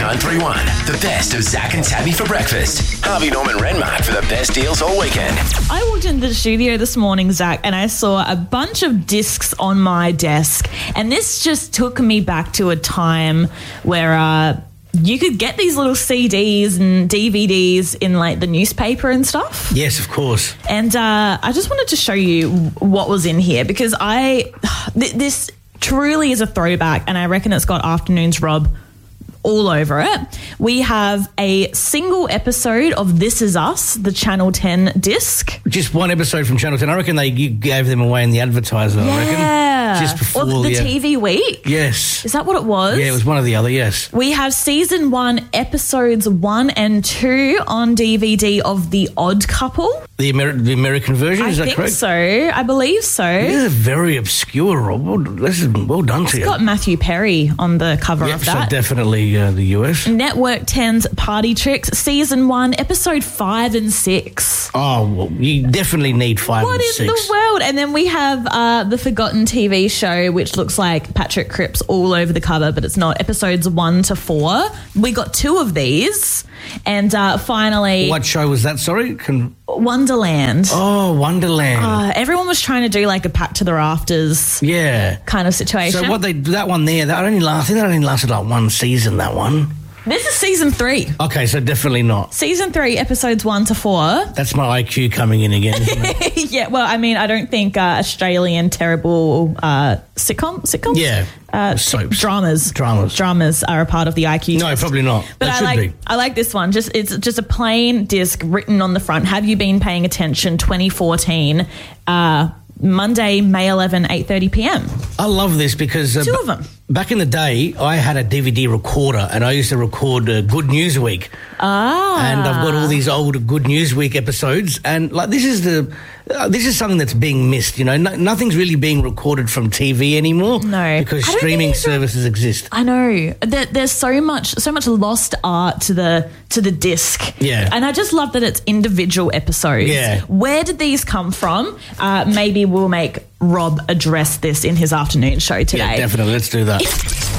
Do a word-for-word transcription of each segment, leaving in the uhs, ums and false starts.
nine three one, the best of Zach and Tabby for breakfast. Harvey Norman Renmark for the best deals all weekend. I walked into the studio this morning, Zach, and I saw a bunch of discs on my desk. And this just took me back to a time where uh, you could get these little C Ds and D V Ds in like the newspaper and stuff. Yes, of course. And uh, I just wanted to show you what was in here because I th- this truly is a throwback, and I reckon it's got Afternoons Rob all over it. We have a single episode of This Is Us, the Channel ten disc. Just one episode from Channel ten. I reckon they you gave them away in the advertiser, yeah. I reckon. Just before or the, the the T V week. Yes. Is that what it was? Yeah, it was one or the other, yes. We have season one, episodes one and two on D V D of The Odd Couple. The, Amer- the American version, is I that think correct? so. I believe so. This is very obscure, Rob. Well, this is well done It's to you. got Matthew Perry on the cover Yep, of that. so definitely uh, the U S. Network ten's Party Tricks, season one, episode five and six. Oh, well, you definitely need five What and in six. the world? And then we have uh, the Forgotten T V show, which looks like Patrick Cripps all over the cover, but it's not. Episodes one to four. We got two of these. And uh, finally... What show was that, sorry? Can... Wonderland. Oh, Wonderland. Uh, everyone was trying to do like a Pack to the Rafters yeah. kind of situation. So what they that one there, that only last, I think that only lasted like one season, that one. This is season three. Okay, so definitely not. Season three, episodes one to four. That's my I Q coming in again, isn't it? Yeah, well, I mean, I don't think uh, Australian terrible uh, sitcom sitcoms. Yeah, uh, soaps, dramas, dramas, dramas are a part of the I Q. No, test. probably not. But that I should like be. I like this one. Just it's just a plain disc written on the front. Have you been paying attention? twenty fourteen. Uh, Monday, May eleventh, eight thirty p.m. I love this because uh, two of them. Back in the day, I had a D V D recorder and I used to record uh, Good News Week. Ah. And I've got all these old Good News Week episodes, and like this is the uh, this is something that's being missed. You know, no, nothing's really being recorded from T V anymore. No, because I don't streaming think these are- services exist. I know there, there's so much, so much lost art to the to the disc. Yeah, and I just love that it's individual episodes. Yeah, where did these come from? Uh, maybe we'll make Rob address this in his afternoon show today. Yeah, definitely. Let's do that.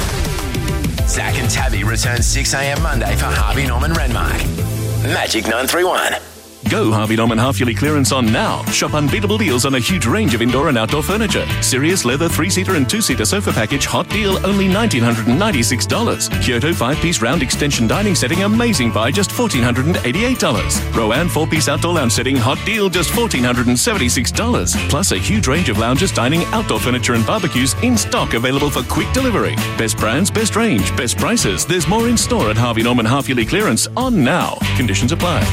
Zach and Tabby return six a.m. Monday for Harvey Norman Renmark. Magic nine three one. Go Harvey Norman half-yearly clearance on now. Shop unbeatable deals on a huge range of indoor and outdoor furniture. Sirius leather three-seater and two-seater sofa package, hot deal, only one thousand nine hundred ninety-six dollars. Kyoto five-piece round extension dining setting, amazing buy, just one thousand four hundred eighty-eight dollars. Rowan four-piece outdoor lounge setting, hot deal, just one thousand four hundred seventy-six dollars. Plus a huge range of lounges, dining, outdoor furniture and barbecues in stock, available for quick delivery. Best brands, best range, best prices. There's more in store at Harvey Norman half-yearly clearance on now. Conditions apply.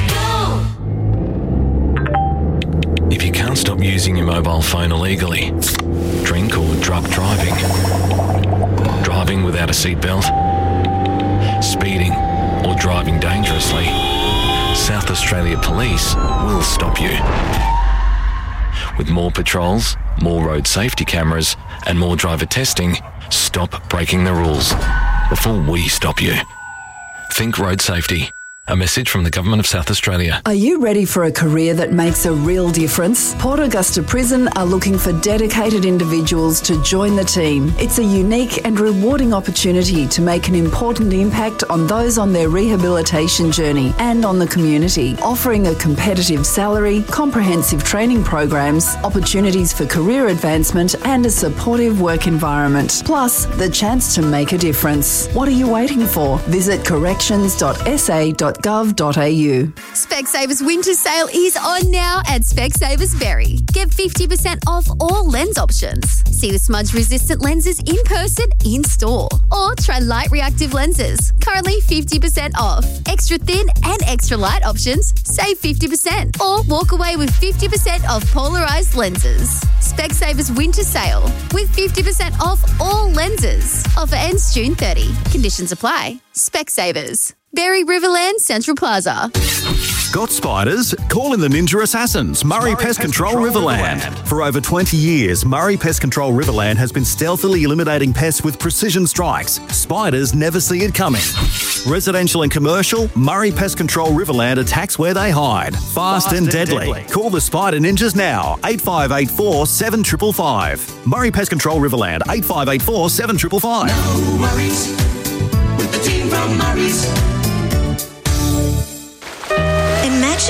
If you can't stop using your mobile phone illegally, drink or drug driving, driving without a seatbelt, speeding or driving dangerously, South Australia Police will stop you. With more patrols, more road safety cameras and more driver testing, stop breaking the rules before we stop you. Think road safety. A message from the Government of South Australia. Are you ready for a career that makes a real difference? Port Augusta Prison are looking for dedicated individuals to join the team. It's a unique and rewarding opportunity to make an important impact on those on their rehabilitation journey and on the community, offering a competitive salary, comprehensive training programs, opportunities for career advancement and a supportive work environment. Plus, the chance to make a difference. What are you waiting for? Visit corrections dot s a dot gov dot a u. Specsavers winter sale is on now at Specsavers Berry. Get fifty percent off all lens options. See the smudge-resistant lenses in person, in store. Or try light reactive lenses. Currently fifty percent off. Extra thin and extra light options, save fifty percent. Or walk away with fifty percent off polarized lenses. Specsavers winter sale with fifty percent off all lenses. Offer ends June thirtieth. Conditions apply. Specsavers. Berry Riverland Central Plaza. Got spiders? Call in the Ninja Assassins, Murray, Murray Pest, Pest Control, Control Riverland. Riverland. For over twenty years, Murray Pest Control Riverland has been stealthily eliminating pests with precision strikes. Spiders never see it coming. Residential and commercial, Murray Pest Control Riverland attacks where they hide. Fast, Fast and, and deadly. deadly. Call the Spider Ninjas now, eight five eight four, seven five five five. Murray Pest Control Riverland, eight five eight four, seven five five five. No worries with the team from Murray's.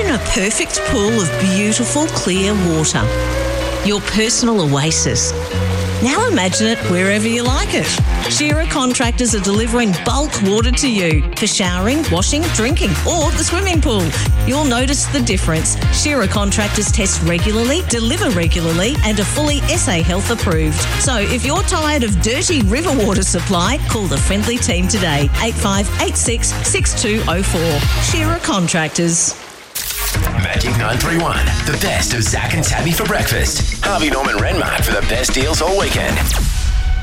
Imagine a perfect pool of beautiful, clear water. Your personal oasis. Now imagine it wherever you like it. Shearer Contractors are delivering bulk water to you for showering, washing, drinking, or the swimming pool. You'll notice the difference. Shearer Contractors test regularly, deliver regularly, and are fully S A Health approved. So if you're tired of dirty river water supply, call the friendly team today. eight five eight six, six two zero four. Shearer Contractors. Magic nine three one, the best of Zach and Tabby for breakfast. Harvey Norman Renmark for the best deals all weekend.